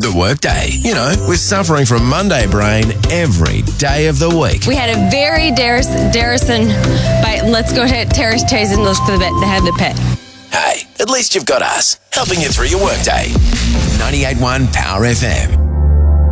the workday. You know, we're suffering from Monday brain every day of the week. We had a very Darrison by Let's Go to Terrace Chase and look for the have the pet. Hey, at least you've got us, helping you through your workday. 98.1 Power FM.